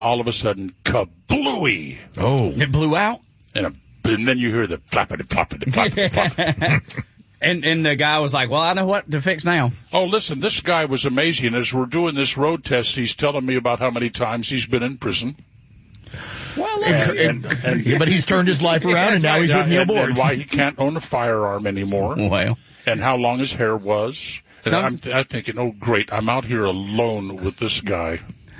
all of a sudden, kablooey. Oh. It blew out? And then you hear the flappity, floppity, floppity, floppity. And the guy was like, well, I know what to fix now. Oh, listen, this guy was amazing. As we're doing this road test, he's telling me about how many times he's been in prison. Well, but he's turned his life around, and now he's with Neil Borg. And why he can't own a firearm anymore. Well. And how long his hair was. And I'm thinking, oh, great, I'm out here alone with this guy.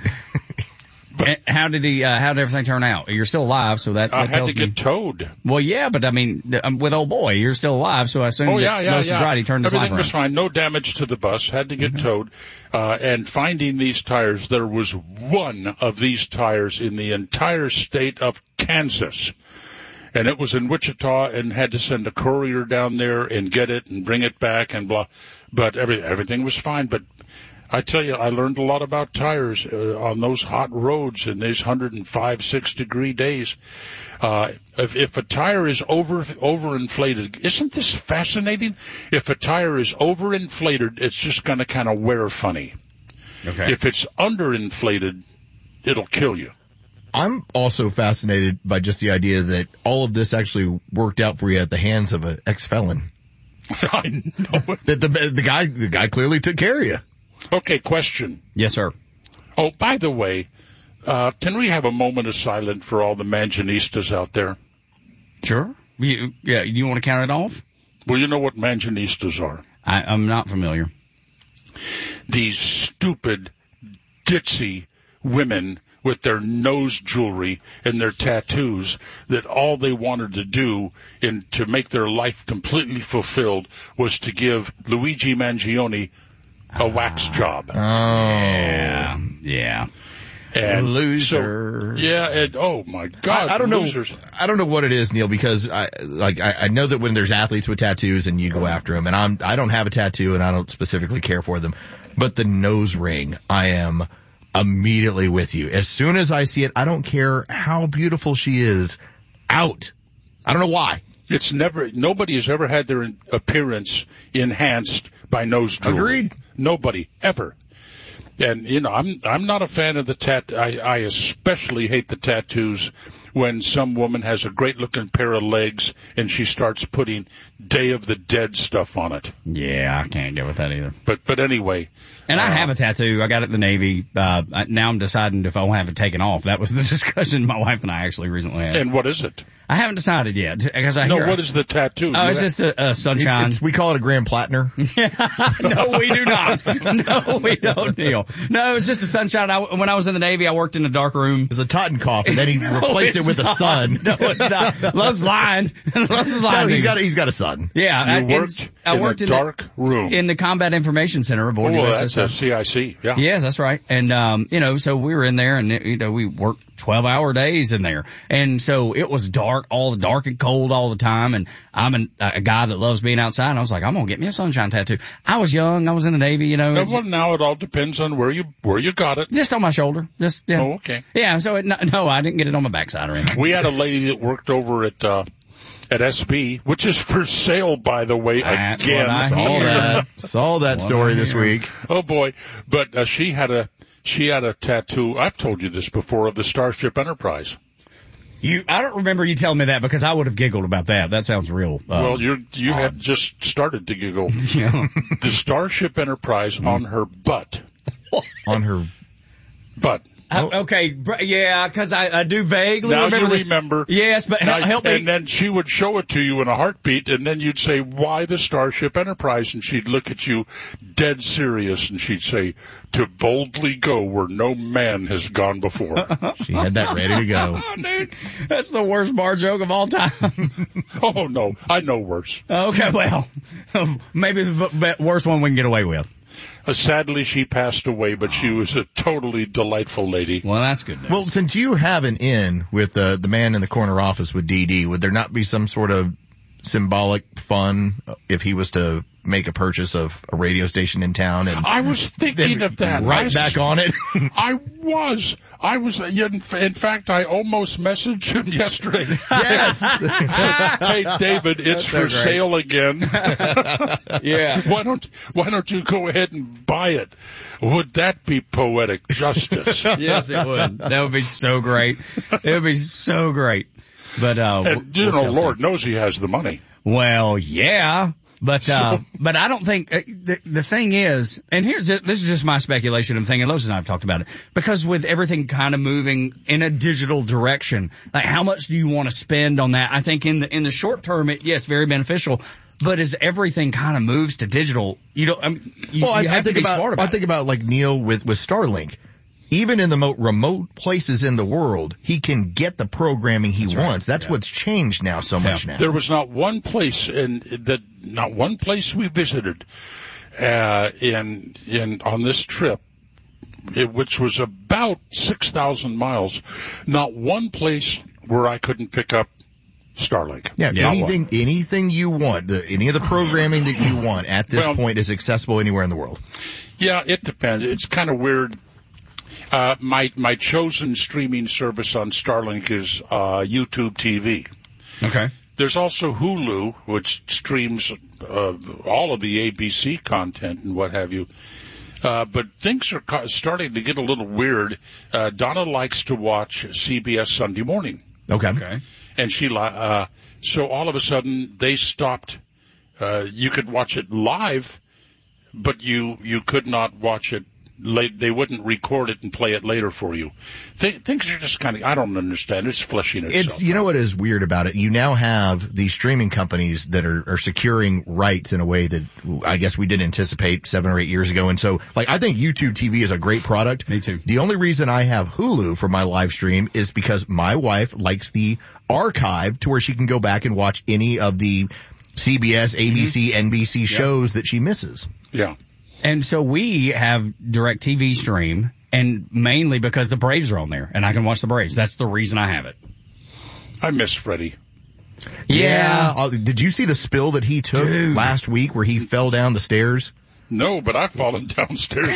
How did everything turn out? You're still alive, so that I had tells to get towed. Well, yeah, but I mean, with old boy, you're still alive, so I assume Lois was right. He turned his life around. Everything was fine. No damage to the bus. Had to get towed. And finding these tires, there was one of these tires in the entire state of Kansas. And it was in Wichita, and had to send a courier down there and get it and bring it back and blah. But everything was fine. But I tell you, I learned a lot about tires on those hot roads in these 105, 6 degree days. If a tire is overinflated, isn't this fascinating? If a tire is overinflated, it's just going to kind of wear funny. Okay. If it's underinflated, it'll kill you. I'm also fascinated by just the idea that all of this actually worked out for you at the hands of an ex-felon. I know it. That the guy clearly took care of you. Okay, question. Yes, sir. Oh, by the way, can we have a moment of silence for all the Mangianistas out there? Sure. You want to count it off? Well, you know what Mangianistas are. I'm not familiar. These stupid, ditzy women with their nose jewelry and their tattoos that all they wanted to do to make their life completely fulfilled was to give Luigi Mangione a wax job. Oh. Yeah. And loser. And oh my God, I don't losers. know. I don't know what it is, Neil, because I know that when there's athletes with tattoos and you go after them, and I don't have a tattoo and I don't specifically care for them, but the nose ring, I am immediately with you. As soon as I see it, I don't care how beautiful she is, out. I don't know why. Nobody has ever had their appearance enhanced by nose jewelry. Agreed. Nobody, ever. And, I'm not a fan of the I especially hate the tattoos when some woman has a great-looking pair of legs and she starts putting Day of the Dead stuff on it. Yeah, I can't get with that either. But anyway. And I have a tattoo. I got it in the Navy. Now I'm deciding if I want to have it taken off. That was the discussion my wife and I actually recently had. And what is it? I haven't decided yet. Because what is the tattoo? Oh, it's just a sunshine. We call it a Grand Platinum. No, we do not. No, we don't, Neil. No, it's just a sunshine. When I was in the Navy, I worked in a dark room. It's a Totenkopf, and then he replaced it with a sun. No, it's not. Love's lying. Love's lying. No, he's got a sun. Yeah. I worked in a dark room. In the Combat Information Center aboard USS. That's a CIC, yeah. Yes, that's right. And, so we were in there and, we worked 12-hour days in there. And so it was dark and cold all the time. And I'm a guy that loves being outside. And I was like, I'm going to get me a sunshine tattoo. I was young. I was in the Navy, Well, now it all depends on where you got it. Just on my shoulder. Just, yeah. Oh, okay. Yeah. So no, I didn't get it on my backside or anything. We had a lady that worked over at SB, which is for sale, by the way, That's again. Saw that story this week. Oh boy. But, she had a tattoo, I've told you this before, of the Starship Enterprise. I don't remember you telling me that because I would have giggled about that. That sounds real. Well, you had just started to giggle. Yeah. The Starship Enterprise on her butt. On her butt. Okay, yeah, because I do vaguely now remember. You remember. Yes, but help me. And then she would show it to you in a heartbeat, and then you'd say, why the Starship Enterprise? And she'd look at you dead serious, and she'd say, to boldly go where no man has gone before. She had that ready to go. Dude, that's the worst bar joke of all time. Oh, no, I know worse. Okay, well, maybe the worst one we can get away with. Sadly, she passed away, but she was a totally delightful lady. Well, that's good news. Well, since you have an in with the man in the corner office with DD, would there not be some sort of symbolic fun if he was to make a purchase of a radio station in town and I was thinking of that. right back on it. I was. In fact, I almost messaged him yesterday. Yes. Hey, David, it's for sale again. Yeah. Why don't you go ahead and buy it? Would that be poetic justice? Yes, it would. That would be so great. It would be so great. But, and, Lord knows he has the money. Well, yeah. But I don't think, the thing is, and this is just my speculation of thing, and Lois and I have talked about it, because with everything kind of moving in a digital direction, like how much do you want to spend on that? I think in the short term, yes, very beneficial, but as everything kind of moves to digital, you have to be smart about it. I think about like Neil with Starlink. Even in the remote places in the world, he can get the programming he wants. That's what's changed now so much now. There was not one place we visited on this trip, which was about 6,000 miles. Not one place where I couldn't pick up Starlink. Yeah, anything you want, any of the programming that you want at this point is accessible anywhere in the world. Yeah, it depends. It's kind of weird. My chosen streaming service on Starlink is YouTube TV. Okay. There's also Hulu, which streams all of the ABC content and what have you. But things are starting to get a little weird. Donna likes to watch CBS Sunday Morning. Okay. And she so all of a sudden they stopped. You could watch it live, but you could not watch it. They wouldn't record it and play it later for you. Things are just kind of, I don't understand. It's fleshing itself. You know what is weird about it? You now have these streaming companies that are securing rights in a way that I guess we didn't anticipate 7 or 8 years ago. And so, I think YouTube TV is a great product. Me too. The only reason I have Hulu for my live stream is because my wife likes the archive to where she can go back and watch any of the CBS, ABC, NBC shows that she misses. Yeah. And so we have DirecTV stream, and mainly because the Braves are on there, and I can watch the Braves. That's the reason I have it. I miss Freddie. Yeah. Did you see the spill that he took last week where he fell down the stairs? No, but I've fallen downstairs.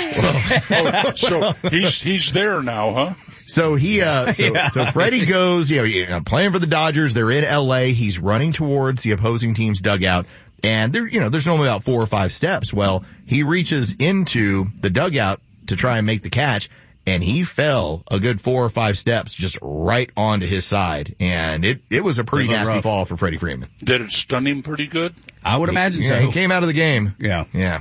So he's there now, huh? So so Freddie goes, playing for the Dodgers. They're in LA. He's running towards the opposing team's dugout. And there's normally about 4 or 5 steps. Well, he reaches into the dugout to try and make the catch, and he fell a good 4 or 5 steps just right onto his side. And it was a pretty nasty fall for Freddie Freeman. Did it stun him pretty good? I would imagine so. He came out of the game. Yeah. Yeah.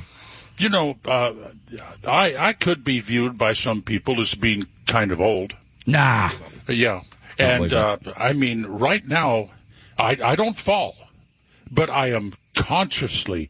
I could be viewed by some people as being kind of old. Nah. Yeah. And, right now, I don't fall, but I am constantly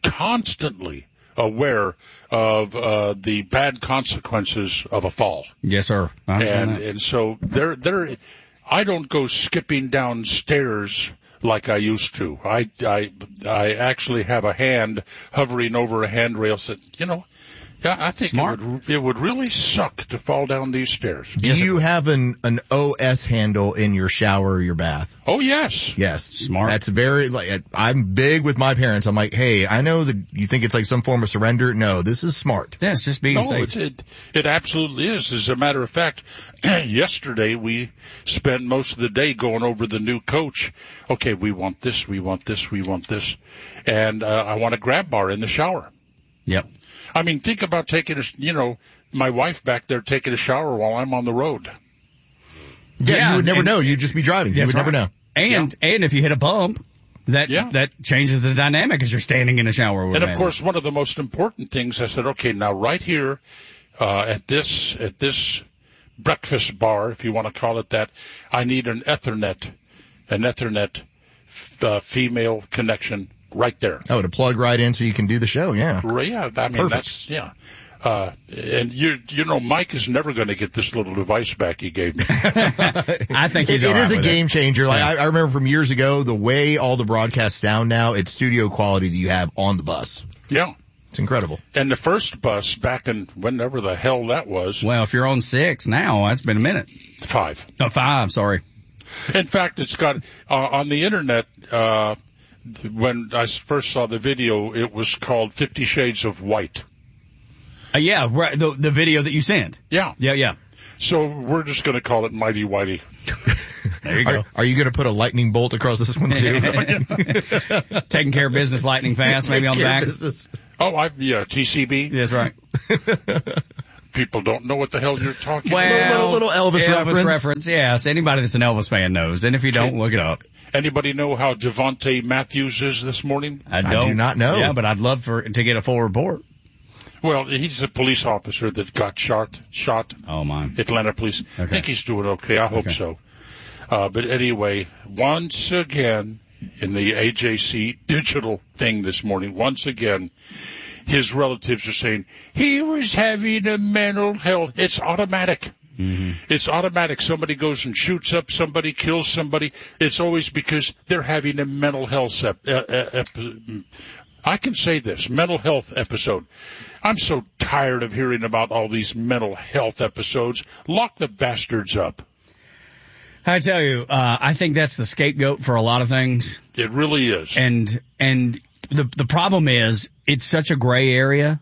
aware of the bad consequences of a fall. Yes, sir. And so I don't go skipping downstairs like I used to. I actually have a hand hovering over a handrail. So, I think it would really suck to fall down these stairs. Do you have an OS handle in your shower or your bath? Oh, yes. Yes. Smart. That's I'm big with my parents. I'm like, hey, I know that you think it's like some form of surrender. No, this is smart. Yeah, it's just being safe. It absolutely is. As a matter of fact, yesterday we spent most of the day going over the new coach. Okay, we want this, we want this, we want this. And I want a grab bar in the shower. Yep. I mean, think about taking my wife back there taking a shower while I'm on the road. Yeah, you would never know. You'd just be driving. You would never know. And if you hit a bump, that changes the dynamic as you're standing in a shower. And of course, one of the most important things, I said, okay, now right here, at this breakfast bar, if you want to call it that, I need an Ethernet female connection right there. Oh, to plug right in so you can do the show, yeah. Yeah, I mean, perfect. And Mike is never going to get this little device back he gave me. I think it is a game changer. Like I remember from years ago, the way all the broadcasts sound now, it's studio quality that you have on the bus. Yeah. It's incredible. And the first bus back in whenever the hell that was. Well, if you're on 6 now, that's been a minute. 5. Oh, 5, sorry. In fact, it's got, on the internet, when I first saw the video, it was called 50 Shades of White. Yeah, right. The video that you sent. Yeah. Yeah. So we're just going to call it Mighty Whitey. There you go. Are you going to put a lightning bolt across this one too? Taking care of business lightning fast, maybe on the back. TCB. That's right. People don't know what the hell you're talking Well, about. Little Elvis reference. Yes, anybody that's an Elvis fan knows. And if you don't, look it up. Anybody know how Devontae Matthews is this morning? I do not know. Yeah, but I'd love to get a full report. Well, he's a police officer that got shot. Oh, my. Atlanta police. Okay. I think he's doing okay. I hope so. But anyway, once again, in the AJC digital thing this morning, once again, his relatives are saying, he was having a mental health. It's automatic. Mm-hmm. It's automatic. Somebody goes and shoots up somebody, kills somebody. It's always because they're having a mental health I can say this, mental health episode. I'm so tired of hearing about all these mental health episodes. Lock the bastards up. I tell you, I think that's the scapegoat for a lot of things. It really is. And the problem is, it's such a gray area.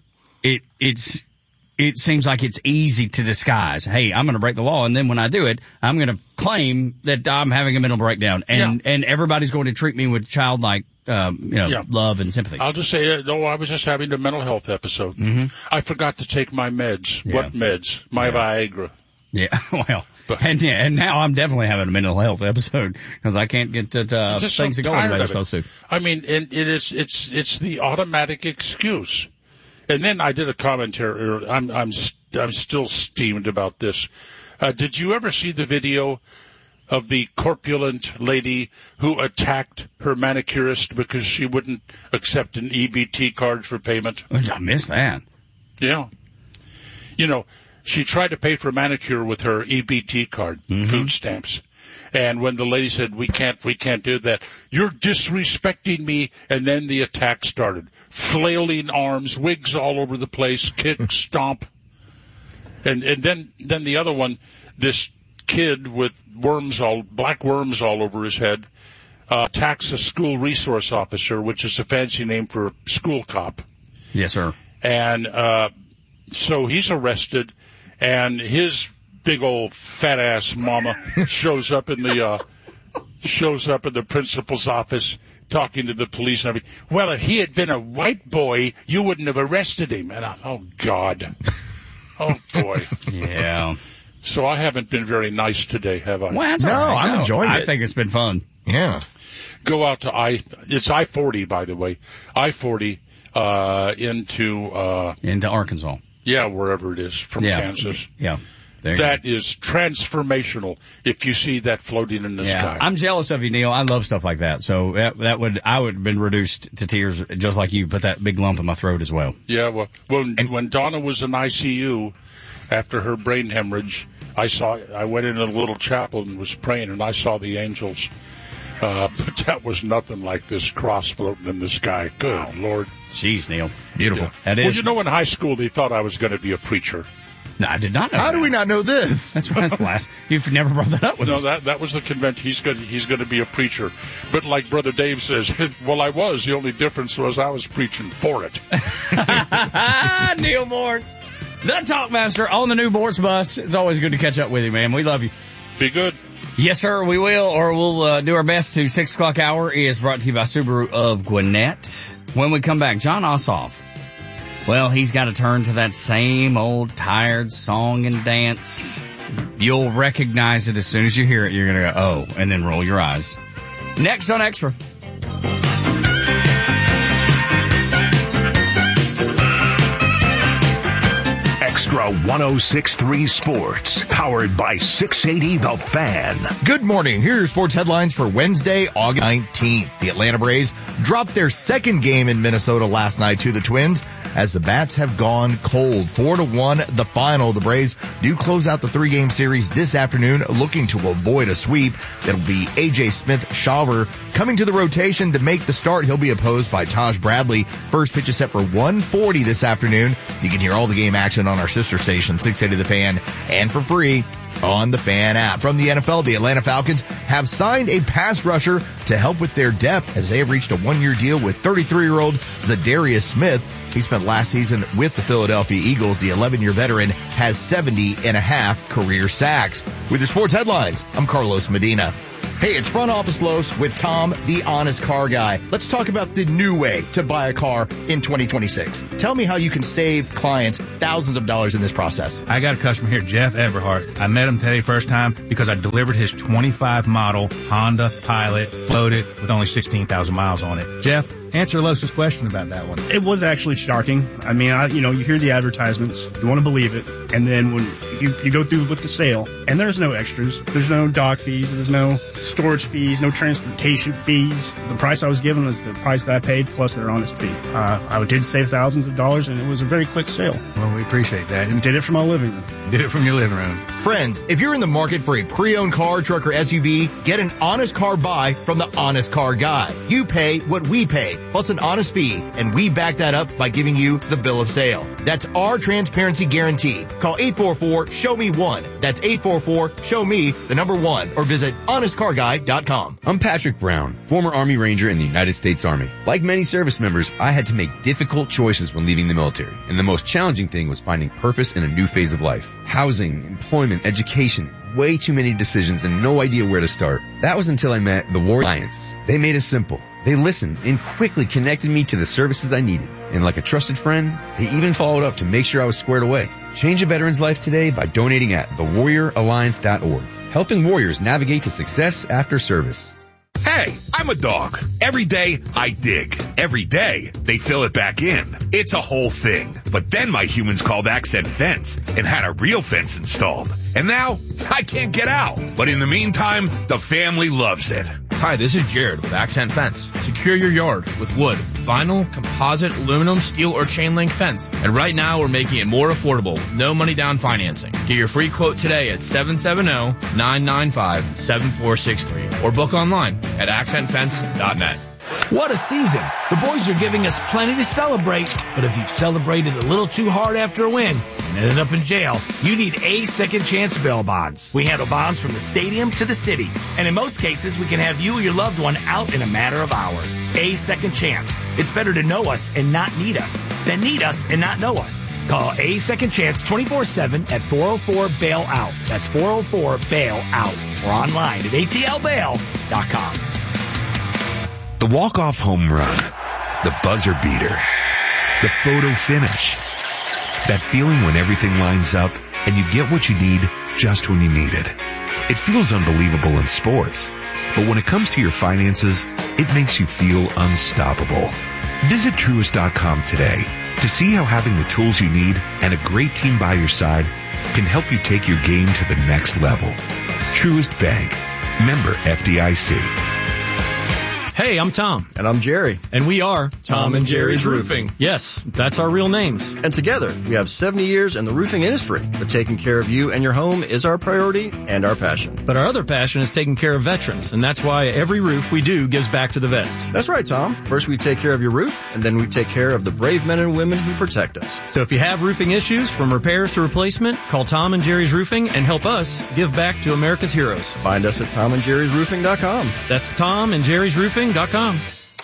It seems like it's easy to disguise. Hey, I'm going to break the law, and then when I do it, I'm going to claim that I'm having a mental breakdown, and everybody's going to treat me with childlike, love and sympathy. I'll just say, no, I was just having a mental health episode. Mm-hmm. I forgot to take my meds. Yeah. What meds? My Viagra. Yeah, well, and now I'm definitely having a mental health episode because I can't get things to go the way they're supposed to. I mean, and it's the automatic excuse. And then I did a commentary. I'm still steamed about this. Did you ever see the video of the corpulent lady who attacked her manicurist because she wouldn't accept an EBT card for payment? I missed that. Yeah. You know, she tried to pay for a manicure with her EBT card, food stamps. And when the lady said, we can't do that, you're disrespecting me. And then the attack started. Flailing arms, wigs all over the place, kick, stomp. And then the other one, this kid with black worms all over his head, attacks a school resource officer, which is a fancy name for school cop. Yes, sir. And, so he's arrested, and his big old fat ass mama shows up in the principal's office talking to the police and everything. Well, if he had been a white boy, you wouldn't have arrested him. And oh God. Oh boy. Yeah. So I haven't been very nice today, have I? Well, that's all right. I'm enjoying it. I think it's been fun. Yeah. Go out to it's I-40, by the way. I-40, into Arkansas. Yeah, wherever it is from Kansas. Yeah. That is transformational if you see that floating in the sky. I'm jealous of you, Neil. I love stuff like that. So I would have been reduced to tears just like you, put that big lump in my throat as well. Yeah, well, when Donna was in ICU after her brain hemorrhage, I went in a little chapel and was praying, and I saw the angels. But that was nothing like this cross floating in the sky. Good Lord. Jeez, Neil. Beautiful. Yeah. That is. Well, you know, in high school, they thought I was going to be a preacher. No, I did not know How that. do we not know this? That's last. You've never brought that up with us. No, that was the convention. He's going to be a preacher. But like Brother Dave says, well, I was. The only difference was I was preaching for it. Neil Mortz, the Talkmaster on the new Mortz bus. It's always good to catch up with you, man. We love you. Be good. Yes, sir, we will, or we'll do our best to. 6 o'clock hour is brought to you by Subaru of Gwinnett. When we come back, John Ossoff. Well, he's got to turn to that same old tired song and dance. You'll recognize it as soon as you hear it. You're going to go, oh, and then roll your eyes. Next on Extra. Extra 106.3 Sports, powered by 680 The Fan. Good morning. Here are your sports headlines for Wednesday, August 19th. The Atlanta Braves dropped their second game in Minnesota last night to the Twins as the bats have gone cold. 4-1 the final. The Braves do close out the 3-game series this afternoon, looking to avoid a sweep. That'll be A.J. Smith-Shawver coming to the rotation to make the start. He'll be opposed by Taj Bradley. First pitch is set for 1:40 this afternoon. You can hear all the game action on our sister station, 680 The Fan, and for free on the Fan app. From the NFL, the Atlanta Falcons have signed a pass rusher to help with their depth as they have reached a one-year deal with 33-year-old Zadarius Smith. He spent last season with the Philadelphia Eagles. The 11-year veteran has 70.5 career sacks. With your sports headlines, I'm Carlos Medina. Hey, it's Front Office Los with Tom, the honest car guy. Let's talk about the new way to buy a car in 2026. Tell me how you can save clients thousands of dollars in this process. I got a customer here, Jeff Everhart. I met him today first time because I delivered his 25 model Honda Pilot, floated with only 16,000 miles on it. Jeff, answer Los's question about that one. It was actually shocking. I mean, you hear the advertisements, you want to believe it, and then when you go through with the sale, and there's no extras, there's no dock fees, there's no storage fees, no transportation fees. The price I was given was the price that I paid plus their honest fee. I did save thousands of dollars, and it was a very quick sale. Well, we appreciate that. And did it from my living room. Did it from your living room. Friends, if you're in the market for a pre-owned car, truck, or SUV, get an honest car buy from the Honest Car Guy. You pay what we pay, plus an honest fee, and we back that up by giving you the bill of sale. That's our transparency guarantee. Call 844-SHOW-ME-1. That's 844-SHOW-ME-1, or visit honestcarguy.com. I'm Patrick Brown, former Army Ranger in the United States Army. Like many service members, I had to make difficult choices when leaving the military, and the most challenging thing was finding purpose in a new phase of life. Housing, employment, education, way too many decisions and no idea where to start. That was until I met the Warrior Alliance. They made it simple. They listened and quickly connected me to the services I needed. And like a trusted friend, they even followed up to make sure I was squared away. Change a veteran's life today by donating at thewarrioralliance.org, helping warriors navigate to success after service. Hey, I'm a dog. Every day, I dig. Every day, they fill it back in. It's a whole thing. But then my humans called Accent Fence and had a real fence installed. And now, I can't get out. But in the meantime, the family loves it. Hi, this is Jared with Accent Fence. Secure your yard with wood, vinyl, composite, aluminum, steel, or chain link fence. And right now, we're making it more affordable. No money down financing. Get your free quote today at 770-995-7463 or book online at accentfence.net. What a season. The boys are giving us plenty to celebrate, but if you've celebrated a little too hard after a win and ended up in jail, you need A Second Chance bail bonds. We handle bonds from the stadium to the city, and in most cases, we can have you or your loved one out in a matter of hours. A Second Chance. It's better to know us and not need us than need us and not know us. Call A Second Chance 24/7 at 404-BAIL-OUT. That's 404-BAIL-OUT. Or online at atlbail.com. The walk-off home run, the buzzer beater, the photo finish. That feeling when everything lines up and you get what you need just when you need it. It feels unbelievable in sports, but when it comes to your finances, it makes you feel unstoppable. Visit Truist.com today to see how having the tools you need and a great team by your side can help you take your game to the next level. Truist Bank. Member FDIC. Hey, I'm Tom. And I'm Jerry. And we are Tom and Jerry's Roofing. Yes, that's our real names. And together, we have 70 years in the roofing industry. But taking care of you and your home is our priority and our passion. But our other passion is taking care of veterans, and that's why every roof we do gives back to the vets. That's right, Tom. First we take care of your roof, and then we take care of the brave men and women who protect us. So if you have roofing issues, from repairs to replacement, call Tom and Jerry's Roofing and help us give back to America's heroes. Find us at tomandjerrysroofing.com. That's tomandjerrysroofing.com.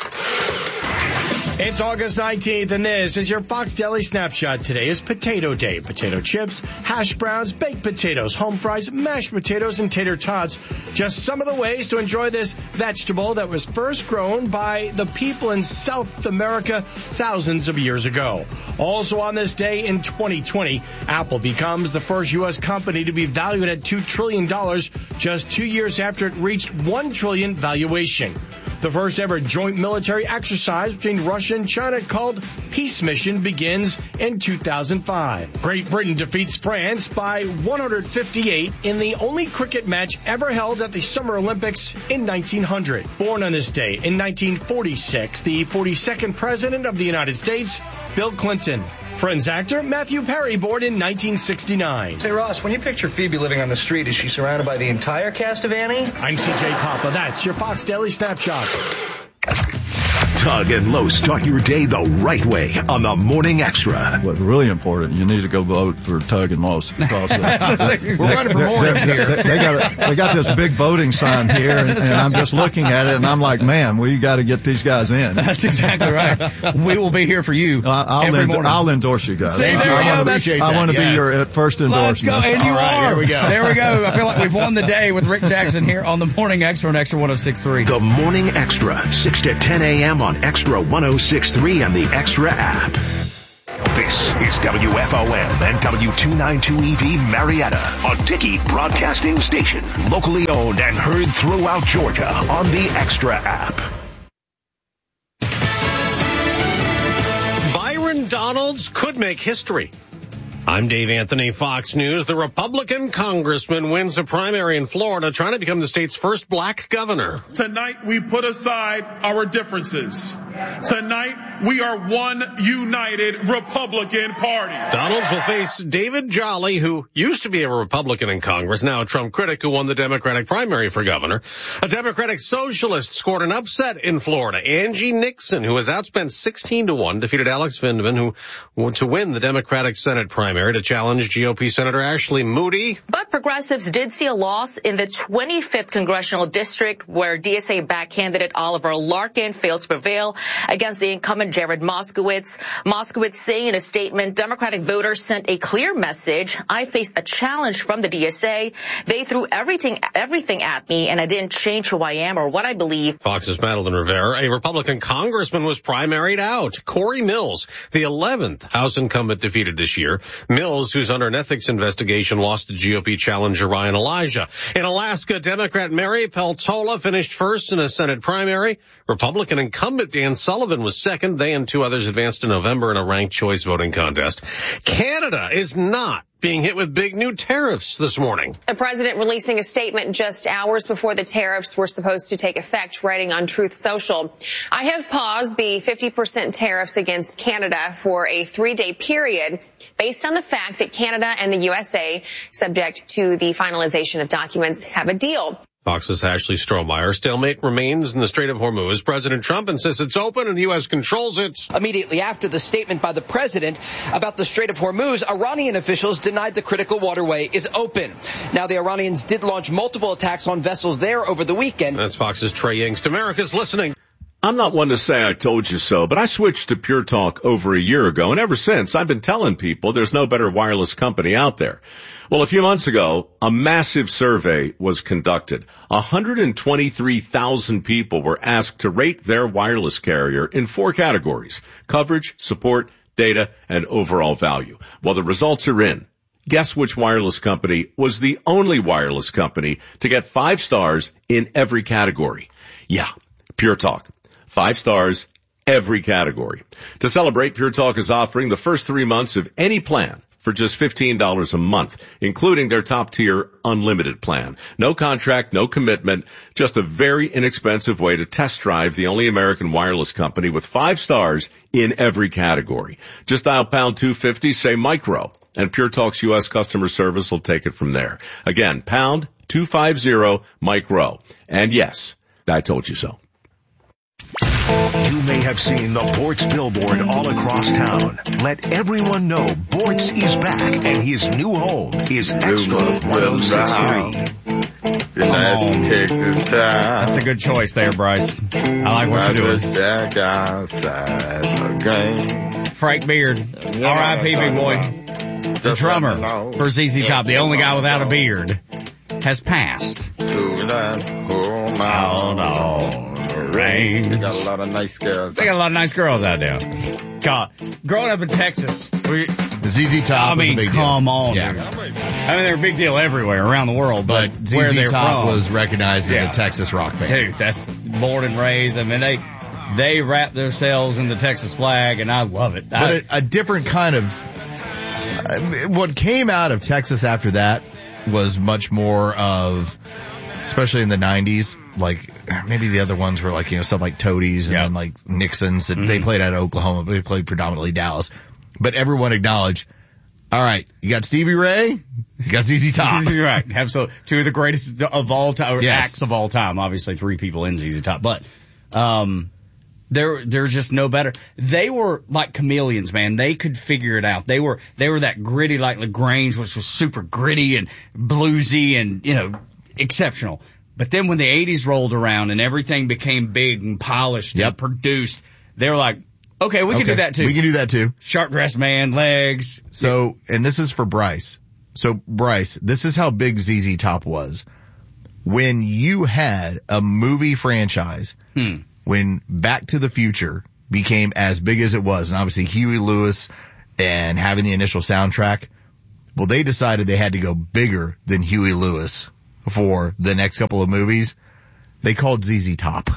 It's August 19th, and this is your Fox Deli Snapshot. Today is Potato Day. Potato chips, hash browns, baked potatoes, home fries, mashed potatoes, and tater tots. Just some of the ways to enjoy this vegetable that was first grown by the people in South America thousands of years ago. Also on this day in 2020, Apple becomes the first U.S. company to be valued at $2 trillion just 2 years after it reached $1 trillion valuation. The first ever joint military exercise between Russia and China called Peace Mission begins in 2005. Great Britain defeats France by 158 in the only cricket match ever held at the Summer Olympics in 1900. Born on this day in 1946, the 42nd President of the United States, Bill Clinton. Friends actor Matthew Perry, born in 1969. Say, Ross, when you picture Phoebe living on the street, is she surrounded by the entire cast of Annie? I'm CJ Papa. That's your Fox Daily Snapshot. Tug and Lowe start your day the right way on the Morning Extra. What's really important, you need to go vote for Tug and Lowe. We're running for more here. They got this big voting sign here, and I'm just looking at it, and I'm like, man, we got to get these guys in. That's exactly right. We will be here for you every morning. I'll endorse you guys. See, I want to be your first endorsement. Let's go, and you are. Here we go. There we go. I feel like we've won the day with Rick Jackson here on the Morning Extra on Extra 106.3. The Morning Extra, 6 to 10 a.m. on Extra 106.3 and the Extra app. This is WFOM and W292EV Marietta, a Dickey Broadcasting Station, locally owned and heard throughout Georgia on the Extra app. Byron Donalds could make history. I'm Dave Anthony, Fox News. The Republican congressman wins a primary in Florida, trying to become the state's first black governor. Tonight, we put aside our differences. Tonight, we are one united Republican Party. Donalds will face David Jolly, who used to be a Republican in Congress, now a Trump critic who won the Democratic primary for governor. A Democratic socialist scored an upset in Florida. Angie Nixon, who was outspent 16-1, defeated Alex Vindman, who to win the Democratic Senate primary to challenge GOP Senator Ashley Moody. But progressives did see a loss in the 25th congressional district, where DSA-backed candidate Oliver Larkin failed to prevail against the incumbent Jared Moskowitz. Moskowitz saying in a statement, Democratic voters sent a clear message. I faced a challenge from the DSA. They threw everything at me, and I didn't change who I am or what I believe. Fox's Madeline Rivera, a Republican congressman, was primaried out. Corey Mills, the 11th House incumbent defeated this year. Mills, who's under an ethics investigation, lost to GOP challenger Ryan Elijah. In Alaska, Democrat Mary Peltola finished first in a Senate primary. Republican incumbent Dan Sullivan was second. They and two others advanced in November in a ranked choice voting contest. Canada is not being hit with big new tariffs this morning. The president releasing a statement just hours before the tariffs were supposed to take effect, writing on Truth Social. I have paused the 50% tariffs against Canada for a 3-day period based on the fact that Canada and the USA, subject to the finalization of documents, have a deal. Fox's Ashley Strohmeyer. Stalemate remains in the Strait of Hormuz. President Trump insists it's open and the U.S. controls it. Immediately after the statement by the president about the Strait of Hormuz, Iranian officials denied the critical waterway is open. Now, the Iranians did launch multiple attacks on vessels there over the weekend. That's Fox's Trey Yingst. America's listening. I'm not one to say I told you so, but I switched to Pure Talk over a year ago, and ever since I've been telling people there's no better wireless company out there. Well, a few months ago, a massive survey was conducted. 123,000 people were asked to rate their wireless carrier in 4 categories: coverage, support, data, and overall value. Well, the results are in. Guess which wireless company was the only wireless company to get 5 stars in every category? Yeah, Pure Talk. 5 stars, every category. To celebrate, Pure Talk is offering the first 3 months of any plan for just $15 a month, including their top-tier unlimited plan. No contract, no commitment, just a very inexpensive way to test drive the only American wireless company with 5 stars in every category. Just dial pound 250, say micro, and Pure Talk's U.S. customer service will take it from there. Again, pound 250 micro. And yes, I told you so. You may have seen the Bortz billboard all across town. Let everyone know Bortz is back and his new home is Extra 106.3. That's a good choice there, Bryce. I like what you're doing. Frank Beard, R.I.P. big boy. The drummer for ZZ Top, the only guy without a beard, has passed. Rain. They got a lot of nice girls. They got a lot of nice girls out there. God, growing up in Texas, the ZZ Top was a big come deal. on. Yeah. Dude. I mean, they're a big deal everywhere around the world, but where they're ZZ Top from was recognized as a Texas rock band. Dude, that's born and raised. I mean, they wrap themselves in the Texas flag, and I love it. But a different kind of, what came out of Texas after that was much more of, especially in the 90s, like maybe the other ones were like, stuff like Toadies and then like Nixon's, and they played out of Oklahoma, but they played predominantly Dallas. But everyone acknowledged, all right, you got Stevie Ray, you got ZZ Top. You're right. Absolutely. 2 of the greatest of all time, acts of all time. Obviously 3 people in ZZ Top. But, There's just no better. They were like chameleons, man. They could figure it out. They were that gritty like LaGrange, which was super gritty and bluesy and, exceptional. But then when the 80s rolled around and everything became big and polished and produced, they were like, okay, we can do that too. We can do that too. Sharp dressed man, legs. So, and this is for Bryce. So Bryce, this is how big ZZ Top was. When you had a movie franchise, when Back to the Future became as big as it was, and obviously Huey Lewis and having the initial soundtrack, well, they decided they had to go bigger than Huey Lewis for the next couple of movies. They called ZZ Top.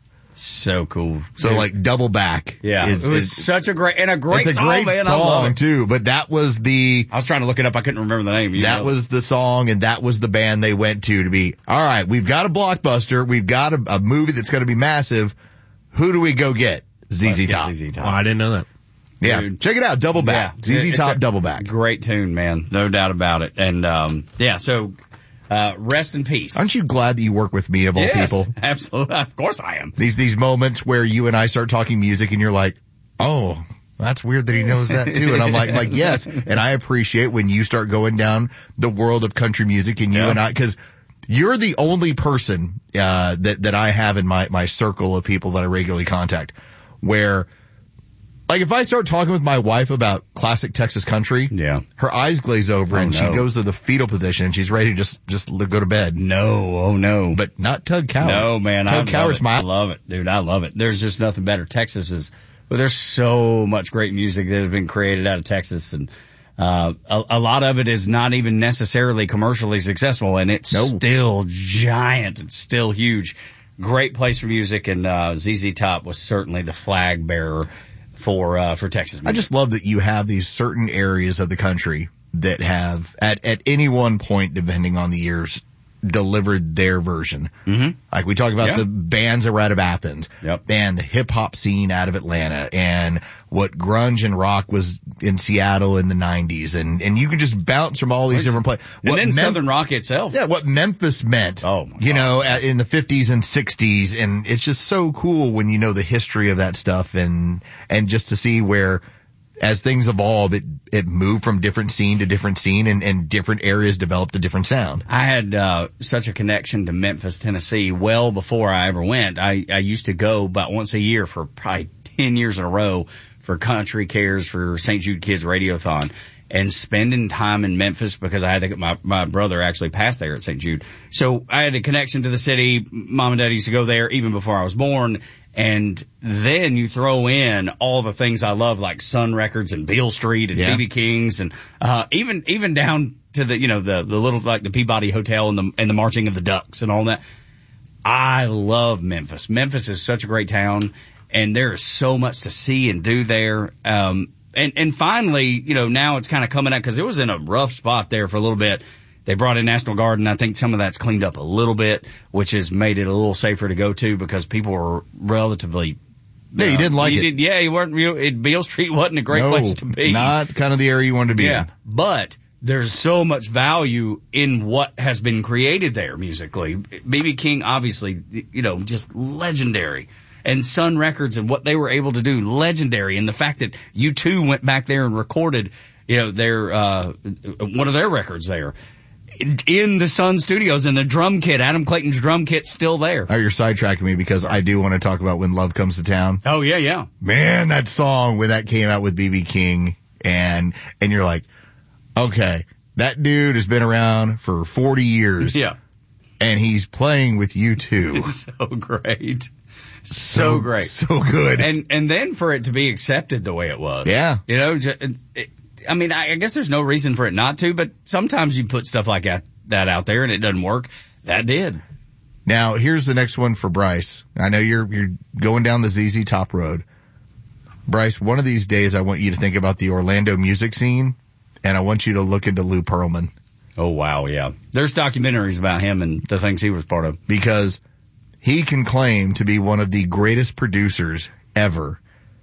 So cool. So like Double Back. Yeah. It was such a great song, it's a great man. song I love it. too, but that was I was trying to look it up. I couldn't remember the name. That was the song, and that was the band they went to be, all right, we've got a blockbuster. We've got a movie that's going to be massive. Who do we go get? ZZ Top. Oh, I didn't know that. Yeah. Dude. Check it out. Double Back. Yeah. ZZ Top Double Back. Great tune, man. No doubt about it. And, so, rest in peace. Aren't you glad that you work with me of all people? Absolutely. Of course I am. These moments where you and I start talking music and you're like, oh, that's weird that he knows that too. And I'm like, yes. And I appreciate when you start going down the world of country music and you and I, cause you're the only person, that I have in my circle of people that I regularly contact where, like, if I start talking with my wife about classic Texas country, her eyes glaze over and she goes to the fetal position and she's ready to just go to bed. No. But not Tug Coward. No, man. Tug Coward's I love it, dude. I love it. There's just nothing better. Texas is, well, there's so much great music that has been created out of Texas, and a lot of it is not even necessarily commercially successful, and it's still giant. It's still huge. Great place for music, and ZZ Top was certainly the flag bearer for Texas music. I just love that you have these certain areas of the country that have, at any one point, depending on the years, delivered their version. Mm-hmm. Like we talk about the bands that were out of Athens, and the hip hop scene out of Atlanta, and what grunge and rock was in Seattle in the 90s, and you can just bounce from all these different places. And then Southern rock itself. Yeah, what Memphis meant, in the 50s and 60s, and it's just so cool when you know the history of that stuff, and just to see where, as things evolve, it moved from different scene to different scene, and different areas developed a different sound. I had such a connection to Memphis, Tennessee, well before I ever went. I used to go about once a year for probably 10 years in a row for Country Cares for St. Jude Kids Radiothon, and spending time in Memphis because I had to get my brother actually passed there at St. Jude. So I had a connection to the city. Mom and Dad used to go there even before I was born. And then you throw in all the things I love, like Sun Records and Beale Street and BB King's, and even down to the little, like the Peabody Hotel and the Marching of the Ducks and all that. I love Memphis. Memphis is such a great town, and there is so much to see and do there. And finally, now it's kind of coming out, because it was in a rough spot there for a little bit. They brought in National Guard, and I think some of that's cleaned up a little bit, which has made it a little safer to go to, because people were relatively. Yeah, you didn't like it. You weren't. Beale Street wasn't a great place to be. Not kind of the area you wanted to be in. But there's so much value in what has been created there musically. B.B. King, obviously, just legendary. And Sun Records and what they were able to do, legendary. And the fact that U2 went back there and recorded, their one of their records there in the Sun Studios, and the drum kit, Adam Clayton's drum kit's still there. Oh, you're sidetracking me, because I do want to talk about When Love Comes to Town. Oh, yeah. Man, that song, when that came out with B.B. King, and you're like, okay, that dude has been around for 40 years. Yeah. And he's playing with U2. So great. So great. So good. And then for it to be accepted the way it was. Yeah. I guess there's no reason for it not to, but sometimes you put stuff like that out there and it doesn't work. That did. Now, here's the next one for Bryce. I know you're going down the ZZ Top road. Bryce, one of these days I want you to think about the Orlando music scene, and I want you to look into Lou Pearlman. Oh, wow, yeah. There's documentaries about him and the things he was part of. Because he can claim to be one of the greatest producers ever,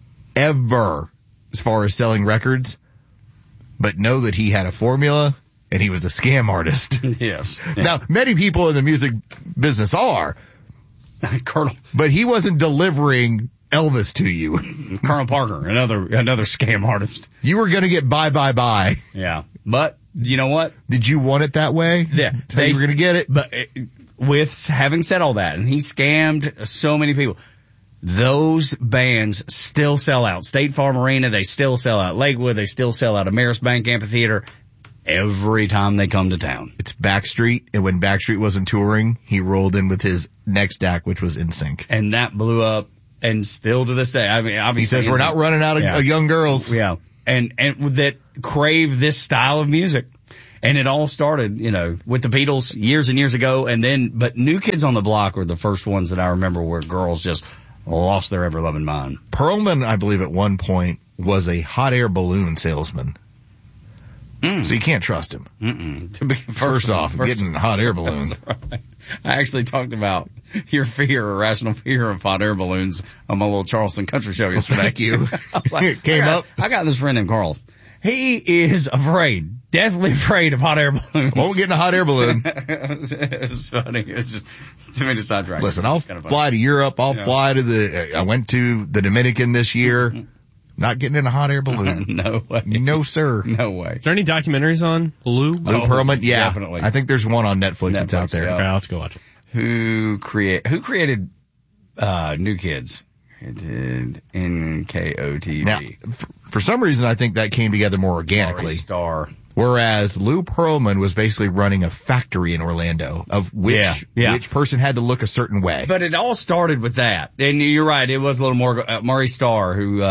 as far as selling records, but know that he had a formula and he was a scam artist. Yes. Yeah. Now, many people in the music business are. Colonel. But he wasn't delivering Elvis to you. Colonel Parker, another scam artist. You were going to get bye. Yeah. But you know what? Did you want it that way? Yeah. That's how you were going to get it? But with having said all that, and he scammed so many people, those bands still sell out. State Farm Arena, they still sell out. Lakewood, they still sell out. Ameris Bank Amphitheater, every time they come to town. It's Backstreet, and when Backstreet wasn't touring, he rolled in with his next act, which was NSYNC. And that blew up, and still to this day. I mean, obviously. He says, we're not running out of young girls. Yeah. And that crave this style of music. And it all started, with the Beatles years and years ago, but New Kids on the Block were the first ones that I remember where girls just lost their ever-loving mind. Perlman, I believe at one point, was a hot air balloon salesman. So you can't trust him. First off, getting hot air balloons. Right. I actually talked about your irrational fear of hot air balloons on my little Charleston country show yesterday. Thank you. I got this friend named Carl. He is deathly afraid of hot air balloons. Won't get in a hot air balloon. It's funny. It's just too many sidetracks. Listen, I'll fly to Europe. I'll fly to I went to the Dominican this year. Not getting in a hot air balloon. No way. No, sir. No way. Is there any documentaries on Lou? Lou Pearlman? Yeah. Definitely. I think there's one on Netflix that's out there. Yeah. Okay, I'll have to go watch it. Who created New Kids? It did NKOTB. Now, for some reason, I think that came together more organically. Star. Whereas Lou Pearlman was basically running a factory in Orlando of which person had to look a certain way. But it all started with that. And you're right, it was a little more, Maury Starr, who,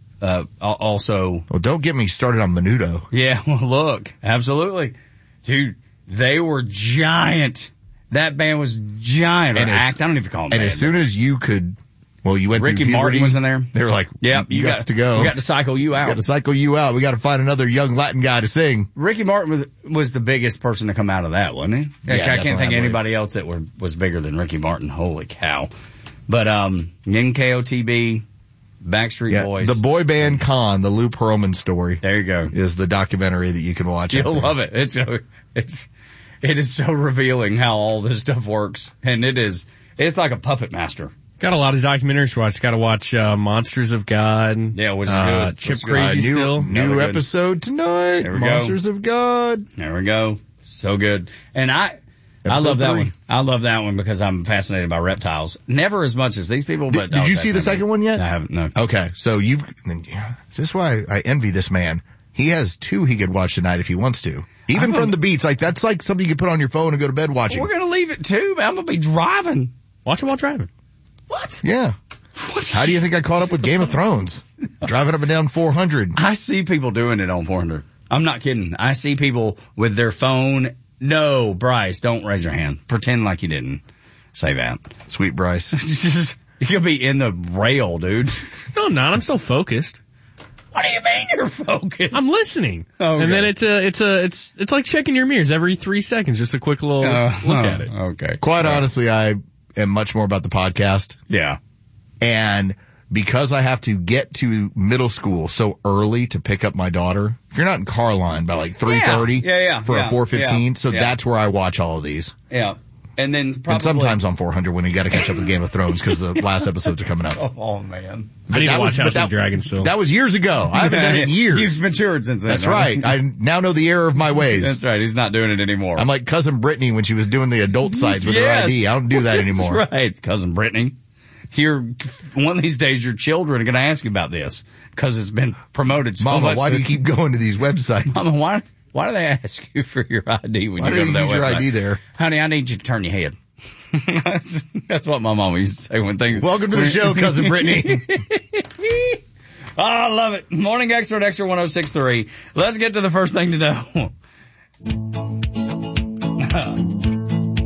also. Well, don't get me started on Menudo. Yeah, well, look, absolutely. Dude, they were giant. That band was giant. And I don't even call them And band. as soon as you could, you went Ricky through puberty, Martin was in there. They were like, you got to go. We got to cycle you out. We got to cycle you out. We got to find another young Latin guy to sing. Ricky Martin was the biggest person to come out of that, wasn't he? Yeah, I can't think of anybody else that was bigger than Ricky Martin. Holy cow. But, NKOTB, Backstreet Boys. The boy band Con, the Lou Pearlman story. There you go. Is the documentary that you can watch. You'll love it. It is so revealing how all this stuff works. And it's like a puppet master. Got a lot of documentaries to watch. Got to watch Monsters of God. Yeah, which is good. Chip Crazy still. New episode tonight. Monsters of God. There we go. So good. And I love that one. I love that one because I'm fascinated by reptiles. Never as much as these people, but. Did you see the second one yet? I haven't, no. Okay, so this is why I envy this man. He has 2 he could watch tonight if he wants to. Even from the beats, that's like something you could put on your phone and go to bed watching. We're gonna leave it too, man. I'm gonna be driving. Watch it while driving. What? Yeah. How do you think I caught up with Game of Thrones? Driving up and down 400. I see people doing it on 400. I'm not kidding. I see people with their phone. No, Bryce, don't raise your hand. Pretend like you didn't say that. Sweet Bryce. You could be in the rail, dude. No, I'm not. I'm still focused. What do you mean you're focused? I'm listening. Okay. And then it's like checking your mirrors every 3 seconds, just a quick little look at it. Okay. Quite honestly, I am much more about the podcast. Yeah. And because I have to get to middle school so early to pick up my daughter, if you're not in car line by like 3:30 for a 4:15, so that's where I watch all of these. Yeah. And then probably. And sometimes on 400 when you got to catch up with Game of Thrones because the last episodes are coming up. Oh man. I need to watch House of the Dragon still. That was years ago. I haven't done it in years. You've matured since then. That's right. I now know the error of my ways. That's right. He's not doing it anymore. I'm like Cousin Brittany when she was doing the adult sites with her ID. I don't do that anymore. That's right. Cousin Brittany. One of these days your children are going to ask you about this because it's been promoted so much. Mama, why do you keep going to these websites? Mama, why do they ask you for your ID when you go to that website? Your ID there? Honey, I need you to turn your head. That's what my mama used to say when things. Welcome to the show, Cousin Brittany. Oh, I love it. Morning Extra at Extra 106.3. Let's get to the first thing to know.